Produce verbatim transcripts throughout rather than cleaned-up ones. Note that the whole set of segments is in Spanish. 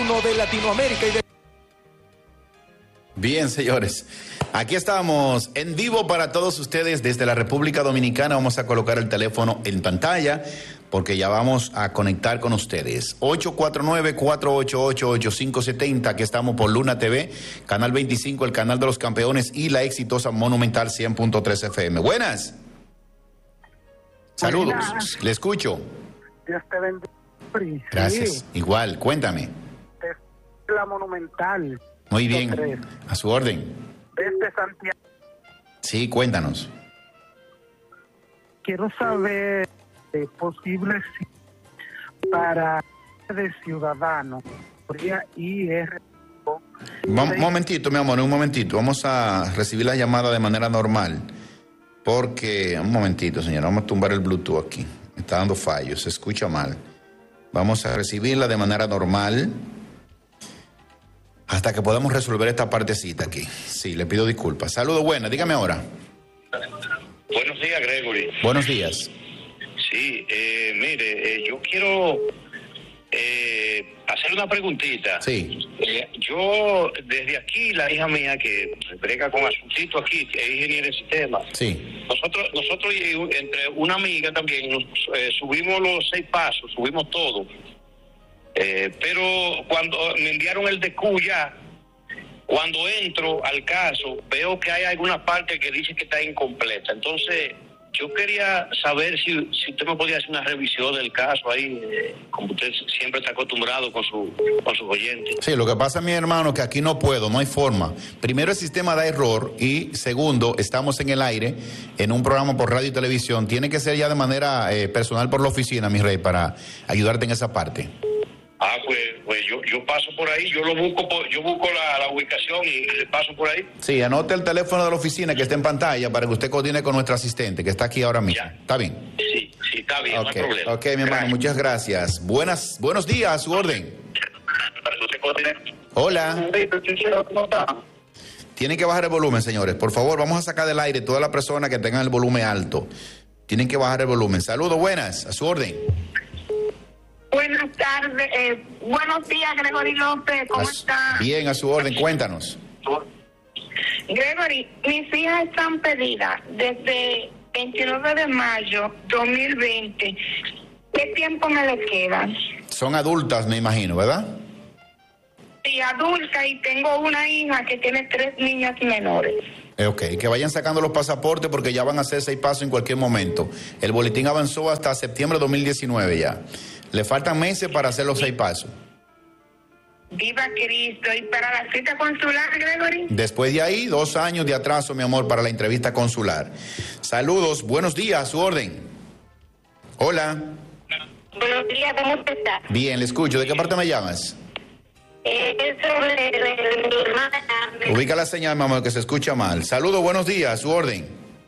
uno de Latinoamérica y de... Bien, señores, aquí estamos en vivo para todos ustedes desde la República Dominicana. Vamos a colocar el teléfono en pantalla porque ya vamos a conectar con ustedes. ocho cuatro nueve, cuatro ocho ocho, ocho cinco siete cero, aquí estamos por Luna T V, Canal veinticinco, el canal de los campeones y la exitosa Monumental cien punto tres F M. Buenas. Saludos, Buenas. Le escucho. Dios te bendiga. Gracias, sí. Igual, cuéntame. Desde la Monumental. Muy bien, a su orden. Desde Santiago. Sí, cuéntanos. Quiero saber de posibles para de ciudadano. I R. Un momentito, mi amor, un momentito. Vamos a recibir la llamada de manera normal. Porque, un momentito, señora, vamos a tumbar el Bluetooth aquí. Me está dando fallos, se escucha mal. Vamos a recibirla de manera normal hasta que podamos resolver esta partecita aquí. Sí, le pido disculpas. Saludos, buenas, dígame ahora. Buenos días, Gregory. Buenos días. Sí, eh, mire, eh, yo quiero eh, hacer una preguntita. Sí. Eh, yo, desde aquí, la hija mía que brega con asuntito aquí, que es ingeniera en sistemas. Sí. Nosotros, nosotros y entre una amiga también, nos, eh, subimos los seis pasos, subimos todo. Eh, pero cuando me enviaron el D Q ya, cuando entro al caso, veo que hay alguna parte que dice que está incompleta. Entonces, yo quería saber si, si usted me podía hacer una revisión del caso ahí, eh, como usted siempre está acostumbrado con su con sus oyentes. Sí, lo que pasa, mi hermano, que aquí no puedo, no hay forma. Primero, el sistema da error y segundo, estamos en el aire, en un programa por radio y televisión. Tiene que ser ya de manera eh, personal por la oficina, mi rey, para ayudarte en esa parte. Ah, pues, pues yo, yo paso por ahí, yo lo busco, por, yo busco la, la ubicación y le paso por ahí. Sí, anote el teléfono de la oficina que está en pantalla para que usted coordine con nuestro asistente que está aquí ahora mismo. Ya. ¿Está bien? Sí, sí, está bien, Okay. No hay problema. Ok, mi hermano, Gracias. muchas gracias. Buenas, buenos días, a su orden. Para que usted coordine. Hola. Tienen que bajar el volumen, señores. Por favor, vamos a sacar del aire todas las personas que tengan el volumen alto. Tienen que bajar el volumen. Saludos, buenas, a su orden. Buenas tardes, eh, buenos días, Gregory López, ¿cómo está? Bien, a su orden, cuéntanos. Gregory, mis hijas están pedidas desde veintinueve de mayo dos mil veinte. ¿Qué tiempo me le queda? Son adultas, me imagino, ¿verdad? Sí, adulta, y tengo una hija que tiene tres niñas menores. Eh, ok, que vayan sacando los pasaportes porque ya van a hacer seis pasos en cualquier momento. El boletín avanzó hasta septiembre de dos mil diecinueve ya. Le faltan meses para hacer los seis pasos. Viva Cristo. ¿Y para la cita consular, Gregory? Después de ahí, dos años de atraso, mi amor, para la entrevista consular. Saludos, buenos días, a su orden. Hola. Buenos días, ¿cómo está? Bien, le escucho. ¿De qué parte me llamas? Eh, es sobre mi hermana. Ubica la señal, mi amor, que se escucha mal. Saludos, buenos días, a su orden.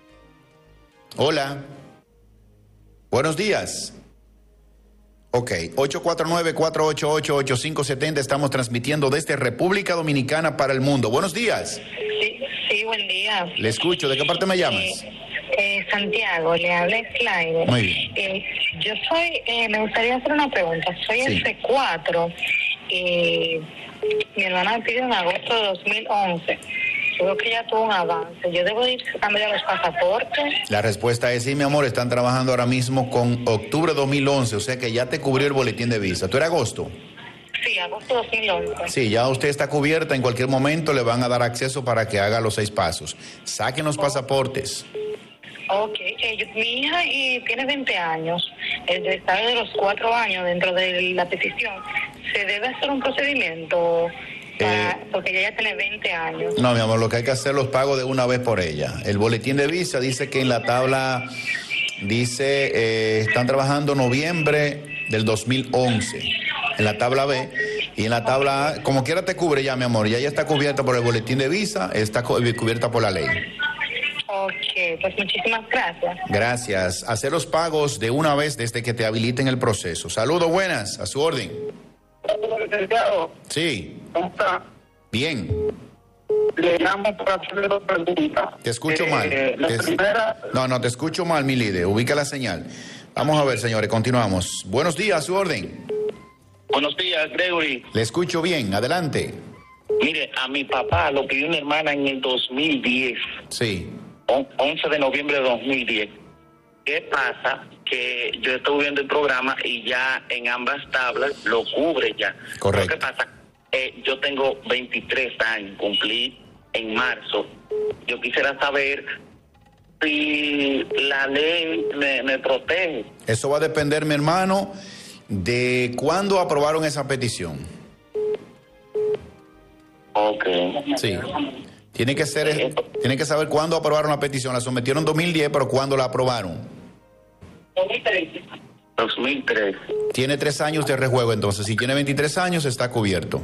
Hola. Buenos días. Ok, ocho cuatro nueve, cuatro ocho ocho, ocho cinco siete cero, estamos transmitiendo desde República Dominicana para el mundo. Buenos días. Sí, sí, buen día. Le escucho, ¿de qué parte me llamas? Eh, eh, Santiago, le habla Clyde. Muy bien. Eh, yo soy, eh, me gustaría hacer una pregunta. Soy Sí. F cuatro. Eh, mi hermana me pidió en agosto de dos mil once. Yo creo que ya tuvo un avance. ¿Yo debo ir sacando ya los pasaportes? La respuesta es sí, mi amor, están trabajando ahora mismo con octubre de dos mil once, o sea que ya te cubrió el boletín de visa. ¿Tú eres agosto? Sí, agosto de dos mil once. Sí, ya usted está cubierta, en cualquier momento le van a dar acceso para que haga los seis pasos. Saquen los pasaportes. Ok, eh, yo- mi hija eh, tiene veinte años, el detalle de los cuatro años dentro de la petición, ¿se debe hacer un procedimiento? Para, Eh, porque ella ya tiene veinte años. No, mi amor, lo que hay que hacer los pagos de una vez por ella. El boletín de visa dice que en la tabla dice, eh, están trabajando noviembre del dos mil once, en la tabla B, y en la tabla A, como quiera te cubre ya, mi amor, ya ella está cubierta por el boletín de visa, está cu- cubierta por la ley. Ok, pues muchísimas gracias. Gracias. Hacer los pagos de una vez desde que te habiliten el proceso. Saludos, buenas, a su orden. Sí, ¿Cómo está? bien. Le llamo para hacerle dos preguntas. Te escucho Eh, mal. La Te- primera, No, no, te escucho mal, mi líder. Ubica la señal. Vamos a ver, señores, continuamos. Buenos días, a su orden. Buenos días, Gregory. Le escucho bien, adelante. Mire, a mi papá lo pidió mi hermana en el dos mil diez. Sí. once de noviembre de dos mil diez. ¿Qué pasa? Que yo estoy viendo el programa y ya en ambas tablas lo cubre ya. Correcto. ¿Qué pasa? Eh, yo tengo veintitrés años, cumplí en marzo. Yo quisiera saber si la ley me, me protege. Eso va a depender, mi hermano, de cuándo aprobaron esa petición. Ok. Sí. Tiene que ser, tiene que saber cuándo aprobaron la petición. La sometieron en dos mil diez, pero cuándo la aprobaron. dos mil trece. dos mil trece. Tiene tres años de rejuego, entonces. Si tiene veintitrés años, está cubierto.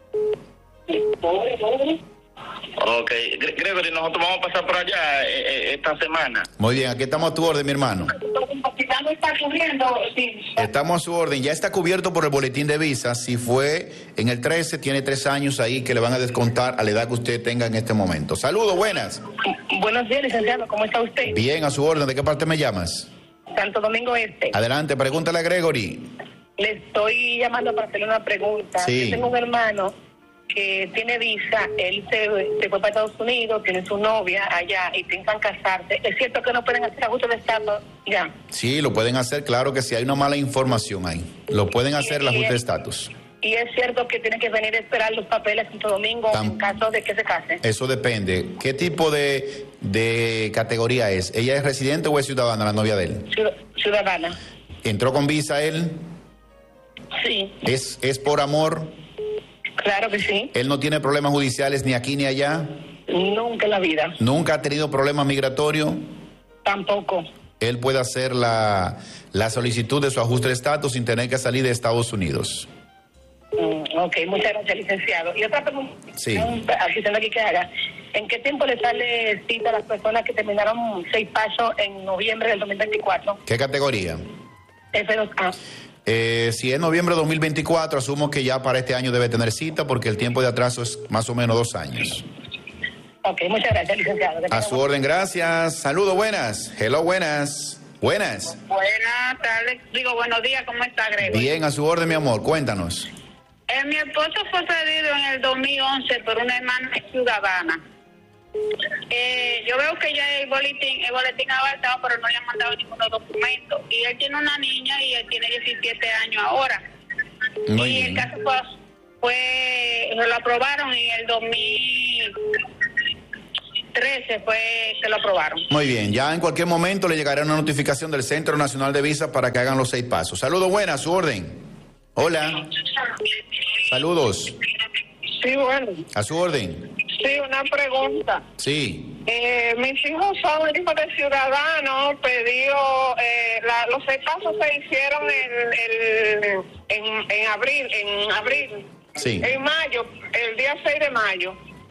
Ok. Gregory, nosotros vamos a pasar por allá eh, eh, esta semana. Muy bien, aquí estamos a tu orden, mi hermano. no está cubriendo, sí. Estamos a su orden. Ya está cubierto por el boletín de visas. Si fue en el trece, tiene tres años ahí que le van a descontar a la edad que usted tenga en este momento. Saludos, buenas. Buenos días, licenciado. ¿Cómo está usted? Bien, a su orden. ¿De qué parte me llamas? Santo Domingo Este. Adelante, pregúntale a Gregory. Le estoy llamando para hacerle una pregunta. Sí. Yo tengo un hermano que tiene visa, él se, se fue para Estados Unidos, tiene su novia allá y piensan casarse. ¿Es cierto que no pueden hacer ajuste de estatus ya? Sí, lo pueden hacer, claro que sí, hay una mala información ahí. Lo pueden hacer el ajuste de estatus. ¿Y es cierto que tienen que venir a esperar los papeles en Santo Domingo Tam- en caso de que se case? Eso depende. ¿Qué tipo de, de categoría es? ¿Ella es residente o es ciudadana, la novia de él? Ciud- Ciudadana. ¿Entró con visa él? Sí, ¿Es, es por amor? claro que sí. ¿Él no tiene problemas judiciales ni aquí ni allá? Nunca en la vida. ¿Nunca ha tenido problemas migratorios? Tampoco. Él puede hacer la, la solicitud de su ajuste de estatus sin tener que salir de Estados Unidos. Mm, ok, muchas gracias, licenciado. Y otra pregunta, Sí. diciendo aquí que haga, ¿en qué tiempo le sale cita a las personas que terminaron seis pasos en noviembre del dos mil veinticuatro? ¿Qué categoría? F dos A. Eh, si es noviembre de dos mil veinticuatro, asumo que ya para este año debe tener cita porque el tiempo de atraso es más o menos dos años. Ok, muchas gracias, licenciado. Que A tenga su buen- orden, gracias. Saludos, buenas. Hello, buenas. Buenas. Buenas tardes, digo buenos días, ¿cómo está, Gregory? Bien, a su orden, mi amor. Cuéntanos. Eh, mi esposo fue cedido en el dos mil once por una hermana ciudadana. Eh, yo veo que ya el boletín, el boletín ha avanzado, pero no le han mandado ninguno documento. Y él tiene una niña y él tiene diecisiete años ahora. Muy y bien. el caso fue, fue, lo aprobaron en el dos mil trece, fue que lo aprobaron. Muy bien, ya en cualquier momento le llegará una notificación del Centro Nacional de Visas para que hagan los seis pasos. Saludos, buenas, a su orden. Hola. Saludos. Sí, bueno. A su orden. Sí, una pregunta. Sí. Eh, mis hijos son hijos de ciudadanos, pedido, eh, la- los seis pasos se hicieron en, el- en, en abril, en abril, Sí. en mayo, el día seis de mayo.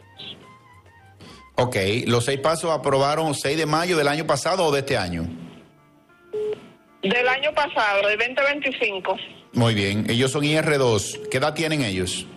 Ok, los seis pasos aprobaron seis de mayo del año pasado o de este año. Del año pasado, del veinte veinticinco. Muy bien, ellos son I R dos. ¿Qué edad tienen ellos?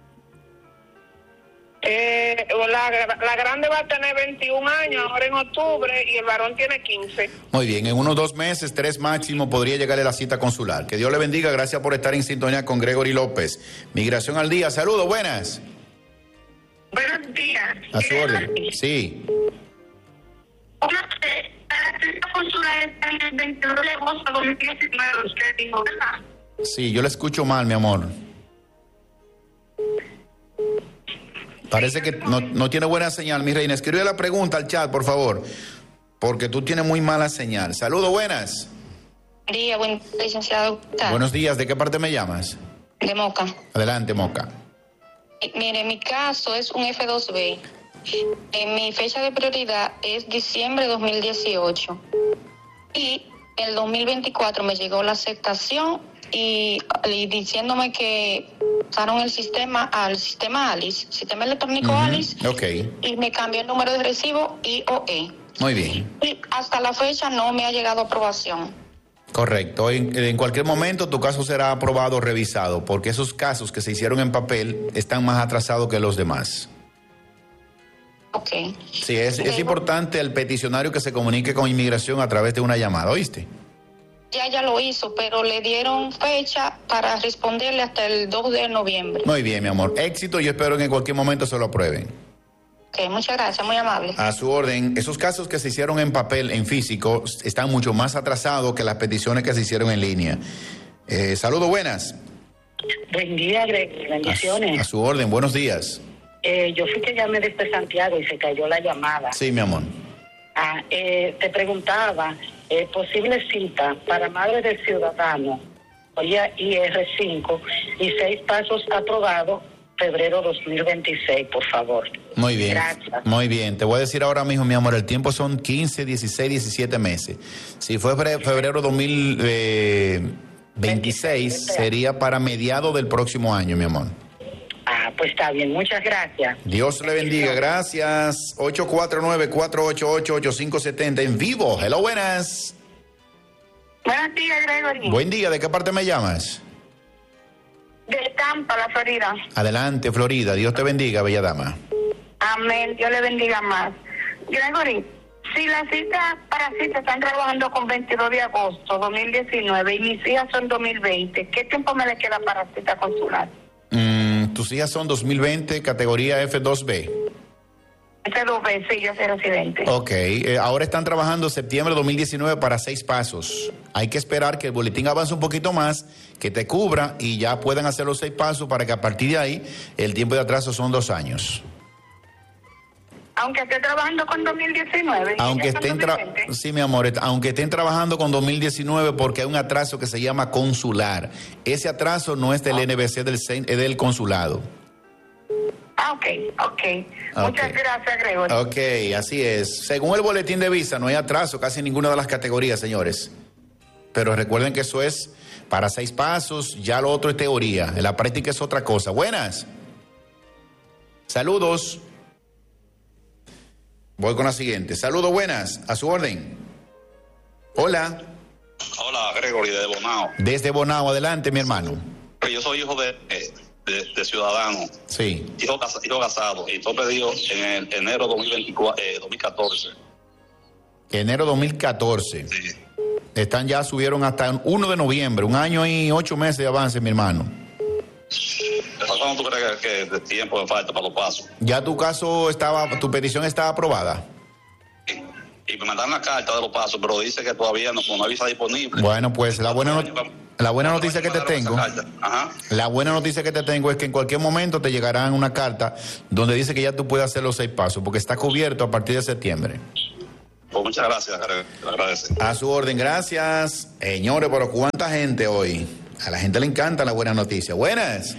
Eh, la, la grande va a tener veintiún años ahora en octubre y el varón tiene quince. Muy bien, en unos dos meses, tres máximo, podría llegarle la cita consular. Que Dios le bendiga, gracias por estar en sintonía con Gregory López. Migración al día, saludos, buenas. Buenos días. A su orden. Sí. La cita consular está en el veintidós de agosto de dos mil diecinueve, usted dijo, ¿verdad? Sí, yo le escucho mal, mi amor. Parece que no, no tiene buena señal, mi reina. Escribe la pregunta al chat, por favor, porque tú tienes muy mala señal. Saludos, buenas. Buen día, buen licenciado. Buenos días, ¿de qué parte me llamas? De Moca. Adelante, Moca. Eh, Mire, mi caso es un F dos B. Eh, mi fecha de prioridad es diciembre de dos mil dieciocho. Y el dos mil veinticuatro me llegó la aceptación y, y diciéndome que pasaron el sistema al sistema ALICE, sistema electrónico Ujú, ALICE, ok, y me cambió el número de recibo I O E. muy bien. Y hasta la fecha no me ha llegado aprobación. Correcto. En, en cualquier momento tu caso será aprobado o revisado, porque esos casos que se hicieron en papel están más atrasados que los demás. Ok. Sí, es, es Eh, importante el peticionario que se comunique con inmigración a través de una llamada, ¿oíste? ya ya lo hizo, pero le dieron fecha para responderle hasta el dos de noviembre. Muy bien, mi amor. Éxito, yo espero que en cualquier momento se lo aprueben. Ok, muchas gracias, muy amable. A su orden. Esos casos que se hicieron en papel, en físico, están mucho más atrasados que las peticiones que se hicieron en línea. Eh, saludos, buenas. Buen día, Greg. Bendiciones. A, a su orden, buenos días. Eh, yo fui que llamé desde Santiago y se cayó la llamada. Sí, mi amor. Ah, eh, te preguntaba, eh, posible cita para Madre del Ciudadano, oye, I R cinco y seis pasos aprobados, febrero dos mil veintiséis, por favor. Muy bien. Gracias. Muy bien. Te voy a decir ahora mismo, mi amor, el tiempo son quince, dieciséis, diecisiete meses. Si fue febrero dos mil veintiséis, sería para mediados del próximo año, mi amor. Ah, pues está bien. Muchas gracias. Dios le bendiga. Gracias. ocho cuatro nueve, cuatro ocho ocho, ocho cinco siete cero en vivo. Hello, buenas. Buenos días, Gregory. Buen día. ¿De qué parte me llamas? De Tampa, la Florida. Adelante, Florida. Dios te bendiga, bella dama. Amén. Dios le bendiga más. Gregory, si las citas para cita están trabajando con veintidós de agosto dos mil diecinueve y mis hijas son dos mil veinte, ¿qué tiempo me le queda para cita consular? Mm, tus hijas son dos mil veinte, categoría F dos B. F dos B, sí, yo soy residente. Ok, eh, ahora están trabajando septiembre de dos mil diecinueve para seis pasos. Hay que esperar que el boletín avance un poquito más, que te cubra y ya puedan hacer los seis pasos para que a partir de ahí el tiempo de atraso son dos años. Aunque esté trabajando con dos mil diecinueve. Aunque estén, tra- sí, mi amor, aunque estén trabajando con dos mil diecinueve porque hay un atraso que se llama consular. Ese atraso no es del N B C, del, es del consulado. Ah, ok, ok. Okay. Muchas gracias, Gregory. Ok, así es. Según el boletín de visa, no hay atraso casi en ninguna de las categorías, señores. Pero recuerden que eso es para seis pasos, ya lo otro es teoría. En la práctica es otra cosa. Buenas. Saludos. Voy con la siguiente. Saludos, buenas. A su orden. Hola. Hola, Gregory, de Bonao. Desde Bonao, adelante, mi hermano. Yo soy hijo de, de, de ciudadano. Sí. Hijo, hijo casado. Y todo pedido en el enero dos mil veinticuatro, eh, dos mil catorce. Enero dos mil catorce. Sí. Están ya, subieron hasta el uno de noviembre. Un año y ocho meses de avance, mi hermano. ¿Cuánto tú crees que, que de tiempo me falta para los pasos? Ya tu caso estaba, tu petición estaba aprobada. Y, y me mandaron la carta de los pasos, pero dice que todavía no, no hay visa disponible. Bueno, pues la buena, not- la buena noticia que te tengo, Ajá. la buena noticia que te tengo es que en cualquier momento te llegará una carta donde dice que ya tú puedes hacer los seis pasos, porque está cubierto a partir de septiembre. Pues muchas gracias, le agradece. A su orden, gracias. Señores, pero cuánta gente hoy. A la gente le encanta la buena noticia. Buenas.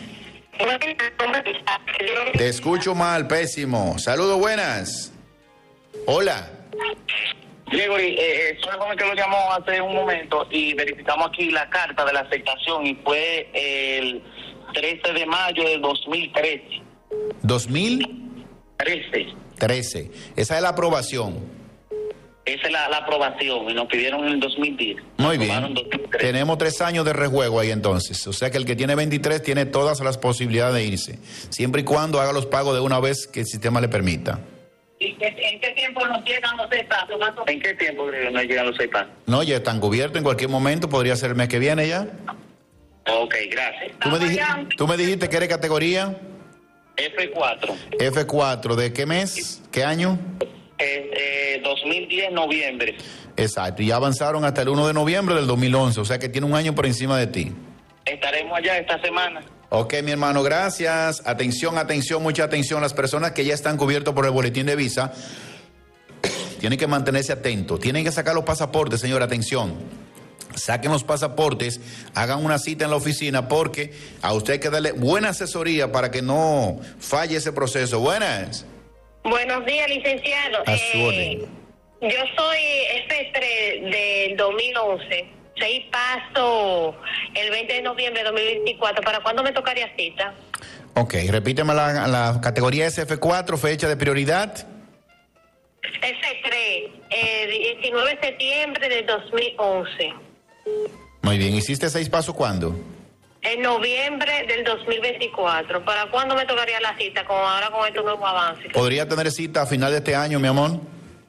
Te escucho mal, pésimo. Saludos, buenas. Hola. Gregory, eh, soy el joven que lo llamó hace un momento y verificamos aquí la carta de la aceptación y fue el trece de mayo de dos mil trece. dos mil trece. Esa es la aprobación. Esa es la, la aprobación y nos pidieron en el dos mil diez. Muy Aprobaron bien. dos mil trece. Tenemos tres años de rejuego ahí entonces. O sea que el que tiene veintitrés tiene todas las posibilidades de irse. Siempre y cuando haga los pagos de una vez que el sistema le permita. ¿Y qué, en qué tiempo nos llegan los seis pasos? Más o menos? ¿En qué tiempo Gregory, nos llegan los seis pasos? No, ya están cubiertos en cualquier momento. Podría ser el mes que viene ya. Ok, gracias. ¿Tú me, dij- tú me dijiste que eres categoría F cuatro. F cuatro. ¿De qué mes? ¿Qué año? Eh, eh, dos mil diez, noviembre. Exacto. Y ya avanzaron hasta el uno de noviembre del dos mil once. O sea que tiene un año por encima de ti. Estaremos allá esta semana. Ok, mi hermano, gracias. Atención, atención, mucha atención. Las personas que ya están cubiertos por el boletín de visa tienen que mantenerse atentos. Tienen que sacar los pasaportes, señor. Atención. Saquen los pasaportes, hagan una cita en la oficina porque a usted hay que darle buena asesoría para que no falle ese proceso. Buenas. Buenos días, licenciado. A su orden. Eh, yo soy F tres del dos mil once. Seis pasos el veinte de noviembre de dos mil veinticuatro. ¿Para cuándo me tocaría cita? Ok, repíteme la, la categoría S F cuatro, fecha de prioridad. F tres, eh, diecinueve de septiembre de dos mil once. Muy bien, ¿hiciste seis pasos cuándo? En noviembre del dos mil veinticuatro. ¿Para cuándo me tocaría la cita con ahora con estos nuevos avances? ¿Podría tener cita a final de este año, mi amor?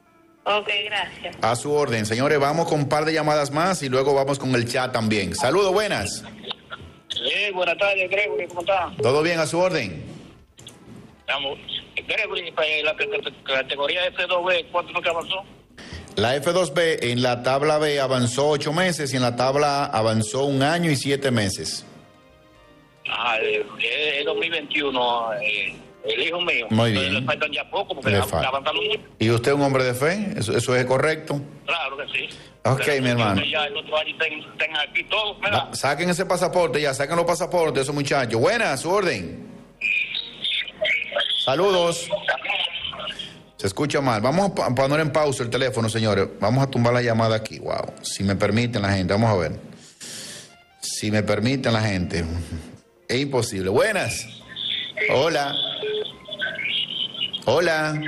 Ok, gracias. A su orden. Señores, vamos con un par de llamadas más y luego vamos con el chat también. Saludos, buenas. Sí, buenas tardes, Gregory, ¿cómo está? ¿Todo bien? A su orden. Vamos, Gregory, la categoría F dos B, ¿cuánto fue que avanzó? La F dos B en la tabla B avanzó ocho meses y en la tabla A avanzó un año y siete meses. Ah, es dos mil veintiuno, eh, el hijo mío. Muy Entonces, bien. le faltan ya poco porque Le le falta. avanzando mucho. ¿Y usted es un hombre de fe? ¿Eso, eso es correcto? Claro que sí. Ok, Pero mi hermano. Ya el otro año ten- tengan aquí todos, ¿verdad? Ah, saquen ese pasaporte ya, saquen los pasaportes de esos muchachos. Buenas, a su orden. Saludos. Se escucha mal. Vamos a poner en pausa el teléfono, señores. Vamos a tumbar la llamada aquí. Wow. Si me permiten la gente. Vamos a ver. Si me permiten la gente. Es imposible. Buenas. Hola. Hola.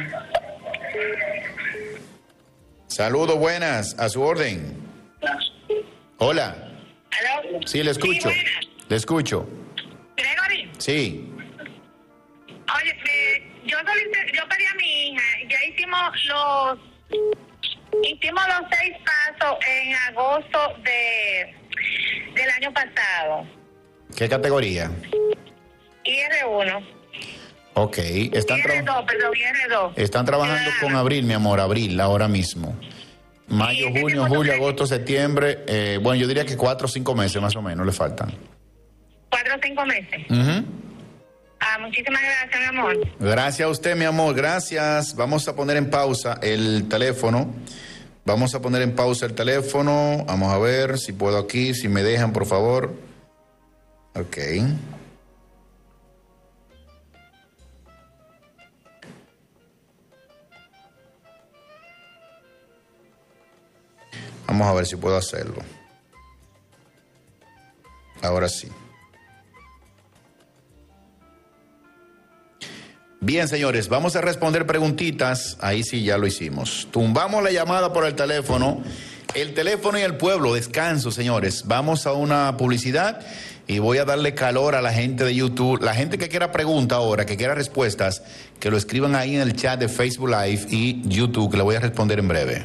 Saludos, buenas. A su orden. Hola. ¿Aló? Sí, le escucho. Sí, buenas. Le escucho. Gregory, Sí. oye, eh, yo, solicité- yo pedí a mi hija, ya hicimos los hicimos los seis pasos en agosto de del año pasado. ¿Qué categoría? I R uno. Ok. Están, I R tra- dos, perdón, I R dos. están trabajando Claro. con abril, mi amor, abril, ahora mismo. Mayo, Sí, junio, tenemos julio, que- agosto, septiembre. Eh, bueno, yo diría que cuatro o cinco meses más o menos le faltan. Cuatro o cinco meses. Ujú. Ah, muchísimas gracias, mi amor. Gracias a usted, mi amor, gracias. Vamos a poner en pausa el teléfono. Vamos a poner en pausa el teléfono. Vamos a ver si puedo aquí, si me dejan, por favor. Ok. Vamos a ver si puedo hacerlo. Ahora sí. Bien, señores, vamos a responder preguntitas. Ahí sí ya lo hicimos. Tumbamos la llamada por el teléfono. El teléfono y el pueblo, descanso, señores. Vamos a una publicidad y voy a darle calor a la gente de YouTube. La gente que quiera pregunta ahora, que quiera respuestas, que lo escriban ahí en el chat de Facebook Live y YouTube, que le voy a responder en breve.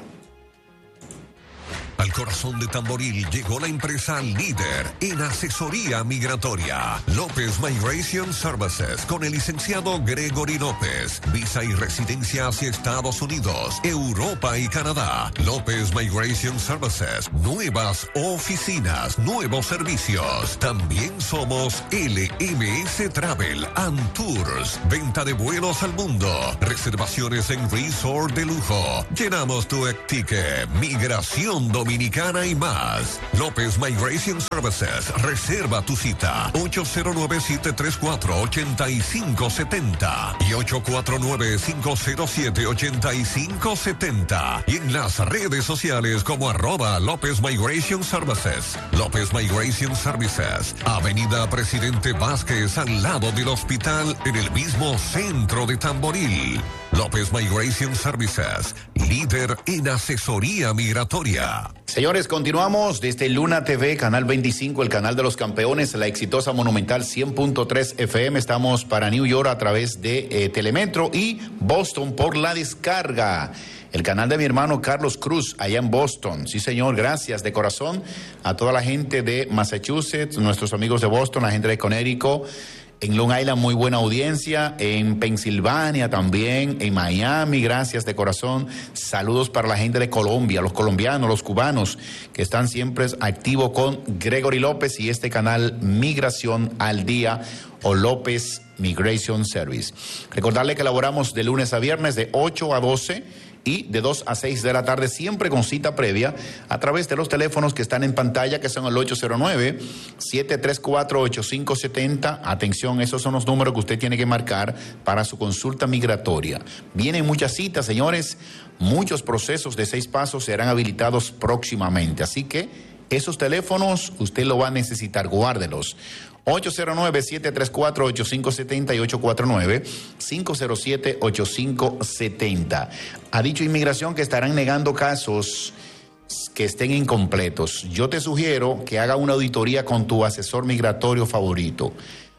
Al corazón de Tamboril llegó la empresa líder en asesoría migratoria. López Migration Services, con el licenciado Gregory López. Visa y residencia hacia Estados Unidos, Europa y Canadá. López Migration Services. Nuevas oficinas, nuevos servicios. También somos L M S Travel and Tours. Venta de vuelos al mundo. Reservaciones en resort de lujo. Llenamos tu ticket. Migración Dominicana y más. López Migration Services. Reserva tu cita. ocho cero nueve, siete tres cuatro, ocho cinco siete cero y ocho cuatro nueve, cinco cero siete, ocho cinco siete cero. Y en las redes sociales como arroba López Migration Services. López Migration Services. Avenida Presidente Vázquez, al lado del hospital, en el mismo centro de Tamboril. López Migration Services, líder en asesoría migratoria. Señores, continuamos desde Luna T V, Canal veinticinco, el canal de los campeones, la exitosa Monumental cien punto tres F M. Estamos para New York a través de eh, Telemetro y Boston por la descarga. El canal de mi hermano Carlos Cruz, allá en Boston. Sí, señor, gracias de corazón a toda la gente de Massachusetts, nuestros amigos de Boston, la gente de Connecticut. En Long Island, muy buena audiencia. En Pensilvania también. En Miami, gracias de corazón. Saludos para la gente de Colombia, los colombianos, los cubanos, que están siempre activos con Gregory López y este canal Migración al Día o López Migration Service. Recordarle que elaboramos de lunes a viernes de ocho a doce y de dos a seis de la tarde, siempre con cita previa, a través de los teléfonos que están en pantalla, que son el ocho cero nueve, siete tres cuatro, ocho cinco siete cero. Atención, esos son los números que usted tiene que marcar para su consulta migratoria. Vienen muchas citas, señores, muchos procesos de seis pasos serán habilitados próximamente, así que esos teléfonos usted lo va a necesitar, guárdelos. ocho cero nueve, siete tres cuatro, ocho cinco siete cero y ocho cuatro nueve, cinco cero siete, ocho cinco siete cero. Ha dicho Inmigración que estarán negando casos que estén incompletos. Yo te sugiero que haga una auditoría con tu asesor migratorio favorito.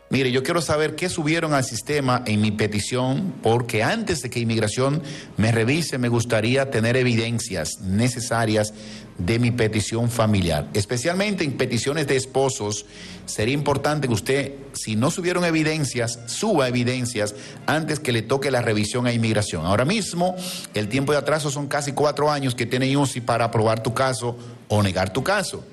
Mire, yo quiero saber qué subieron al sistema en mi petición, porque antes de que inmigración me revise, me gustaría tener evidencias necesarias de mi petición familiar. Especialmente en peticiones de esposos, sería importante que usted, si no subieron evidencias, suba evidencias antes que le toque la revisión a inmigración. Ahora mismo, el tiempo de atraso son casi cuatro años que tiene U C I para aprobar tu caso o negar tu caso.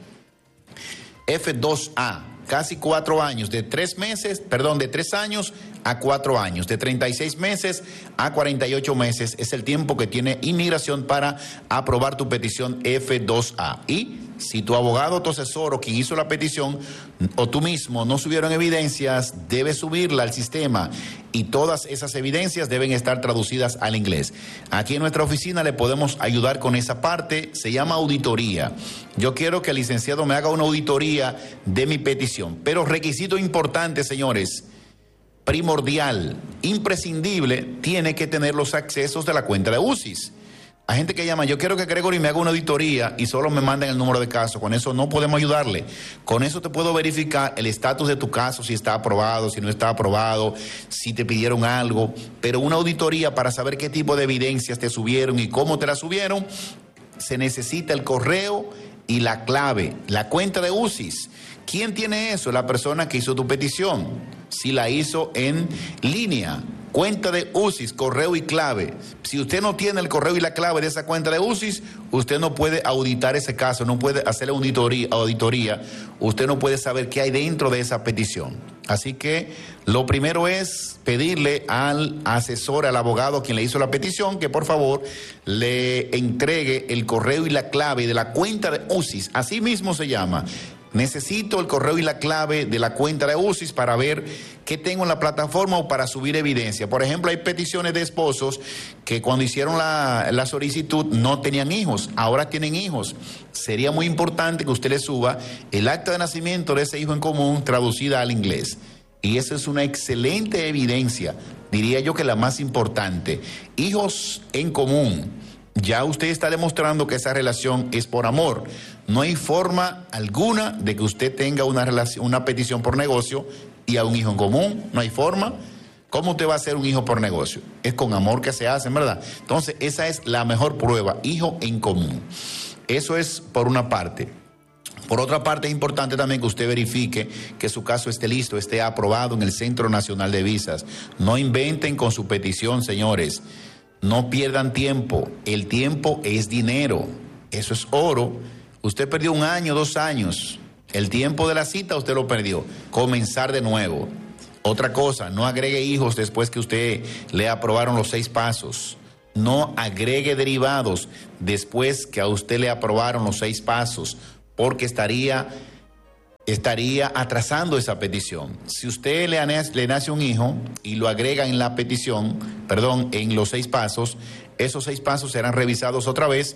F dos A. Casi cuatro años, de tres meses, perdón, de tres años a cuatro años, de treinta y seis meses a cuarenta y ocho meses es el tiempo que tiene inmigración para aprobar tu petición F dos A. Y si tu abogado, tu asesor o quien hizo la petición o tú mismo no subieron evidencias, debes subirla al sistema y todas esas evidencias deben estar traducidas al inglés. Aquí en nuestra oficina le podemos ayudar con esa parte, se llama auditoría. Yo quiero que el licenciado me haga una auditoría de mi petición, pero requisito importante, señores, primordial, imprescindible, tiene que tener los accesos de la cuenta de U C I S. Hay gente que llama, yo quiero que Gregory me haga una auditoría y solo me manden el número de caso. Con eso no podemos ayudarle. Con eso te puedo verificar el estatus de tu caso, si está aprobado, si no está aprobado, si te pidieron algo. Pero una auditoría para saber qué tipo de evidencias te subieron y cómo te la subieron, se necesita el correo y la clave, la cuenta de U C I S. ¿Quién tiene eso? La persona que hizo tu petición. Si la hizo en línea. Cuenta de U C I S, correo y clave. Si usted no tiene el correo y la clave de esa cuenta de U C I S, usted no puede auditar ese caso, no puede hacer auditoría, auditoría. Usted no puede saber qué hay dentro de esa petición. Así que lo primero es pedirle al asesor, al abogado quien le hizo la petición, que por favor le entregue el correo y la clave de la cuenta de U C I S. Así mismo se llama. Necesito el correo y la clave de la cuenta de U C I S para ver qué tengo en la plataforma o para subir evidencia. Por ejemplo, hay peticiones de esposos que cuando hicieron la, la solicitud no tenían hijos, ahora tienen hijos. Sería muy importante que usted le suba el acta de nacimiento de ese hijo en común traducida al inglés. Y eso es una excelente evidencia, diría yo que la más importante. Hijos en común. Ya usted está demostrando que esa relación es por amor. No hay forma alguna de que usted tenga una relación, una petición por negocio y a un hijo en común. No hay forma. ¿Cómo usted va a hacer un hijo por negocio? Es con amor que se hace, ¿verdad? Entonces, esa es la mejor prueba, hijo en común. Eso es por una parte. Por otra parte, es importante también que usted verifique que su caso esté listo, esté aprobado en el Centro Nacional de Visas. No inventen con su petición, señores. No pierdan tiempo. El tiempo es dinero. Eso es oro. Usted perdió un año, dos años. El tiempo de la cita usted lo perdió. Comenzar de nuevo. Otra cosa, no agregue hijos después que usted le aprobaron los seis pasos. No agregue derivados después que a usted le aprobaron los seis pasos, porque estaría, estaría atrasando esa petición. Si usted le, le nace un hijo y lo agrega en la petición, perdón, en los seis pasos, esos seis pasos serán revisados otra vez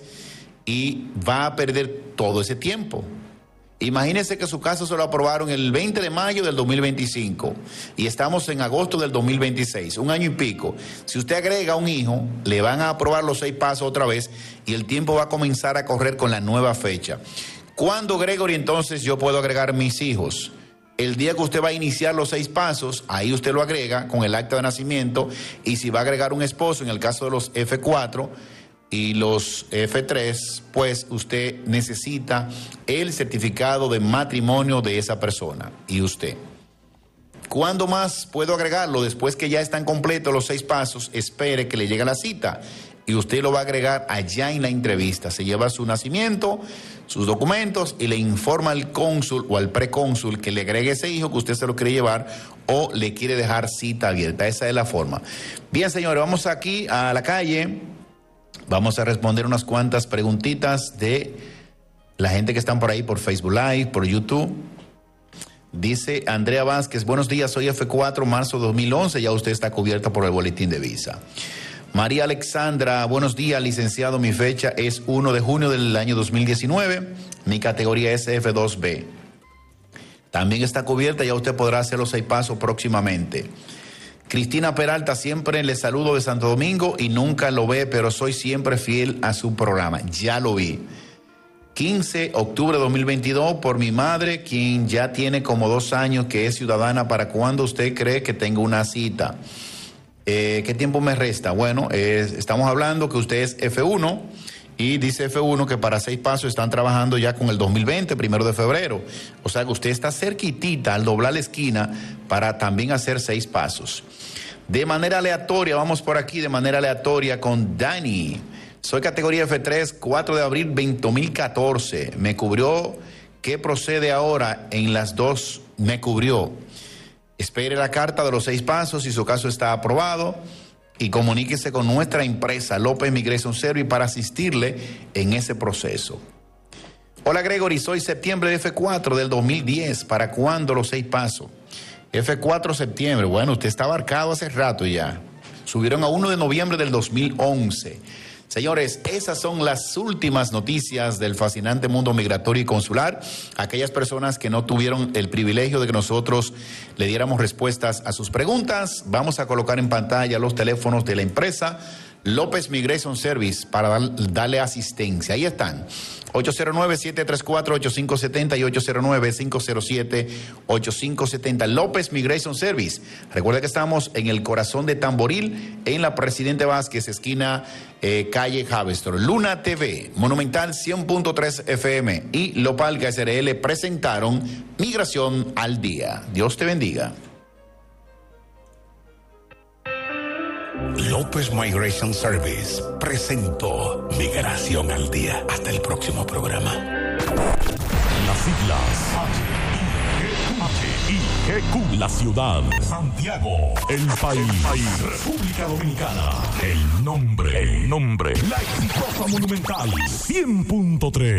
y va a perder todo ese tiempo. Imagínese que su caso se lo aprobaron el veinte de mayo del dos mil veinticinco y estamos en agosto del dos mil veintiséis, un año y pico. Si usted agrega un hijo, le van a aprobar los seis pasos otra vez y el tiempo va a comenzar a correr con la nueva fecha. ¿Cuándo, Gregory, entonces yo puedo agregar mis hijos? El día que usted va a iniciar los seis pasos, ahí usted lo agrega con el acta de nacimiento, y si va a agregar un esposo, en el caso de los F cuatro y los F tres, pues usted necesita el certificado de matrimonio de esa persona y usted. ¿Cuándo más puedo agregarlo? Después que ya están completos los seis pasos, espere que le llegue la cita y usted lo va a agregar allá en la entrevista. Se lleva su nacimiento, sus documentos y le informa al cónsul o al precónsul que le agregue ese hijo que usted se lo quiere llevar o le quiere dejar cita abierta. Esa es la forma. Bien, señores, vamos aquí a la calle. Vamos a responder unas cuantas preguntitas de la gente que están por ahí por Facebook Live, por YouTube. Dice Andrea Vázquez, buenos días, soy F cuatro, marzo dos mil once, ya usted está cubierta por el boletín de visa. María Alexandra, buenos días, licenciado, mi fecha es uno de junio del año dos mil diecinueve, mi categoría es F dos B. También está cubierta, ya usted podrá hacer los seis pasos próximamente. Cristina Peralta, siempre le saludo de Santo Domingo y nunca lo ve, pero soy siempre fiel a su programa. Ya lo vi. quince de octubre de dos mil veintidós, por mi madre, quien ya tiene como dos años que es ciudadana. ¿Para cuándo usted cree que tenga una cita? Eh, ¿Qué tiempo me resta? Bueno, eh, estamos hablando que usted es F uno y dice F uno que para seis pasos están trabajando ya con el dos mil veinte, primero de febrero. O sea que usted está cerquitita al doblar la esquina para también hacer seis pasos. De manera aleatoria, vamos por aquí de manera aleatoria con Dani. Soy categoría F tres, cuatro de abril dos mil catorce. Me cubrió. ¿Qué procede ahora en las dos? Me cubrió. Espere la carta de los seis pasos si su caso está aprobado y comuníquese con nuestra empresa López Migration Service para asistirle en ese proceso. Hola Gregory, soy septiembre de F cuatro del dos mil diez. ¿Para cuándo los seis pasos? F cuatro septiembre. Bueno, usted está abarcado hace rato ya. Subieron a uno de noviembre del dos mil once. Señores, esas son las últimas noticias del fascinante mundo migratorio y consular. Aquellas personas que no tuvieron el privilegio de que nosotros le diéramos respuestas a sus preguntas, vamos a colocar en pantalla los teléfonos de la empresa López Migration Service para dar, darle asistencia. Ahí están. ocho cero nueve, siete tres cuatro, ocho cinco siete cero y ocho cero nueve, cinco cero siete, ocho cinco siete cero. López Migration Service. Recuerda que estamos en el corazón de Tamboril, en la Presidente Vázquez, esquina eh, calle Havestor. Luna T V, Monumental cien punto tres F M y Lopalga S R L presentaron Migración al Día. Dios te bendiga. López Migration Service presentó Migración al Día. Hasta el próximo programa. Las siglas H I G Q, la ciudad, Santiago, el país, República Dominicana, el nombre, el nombre, la exitosa Monumental cien punto tres.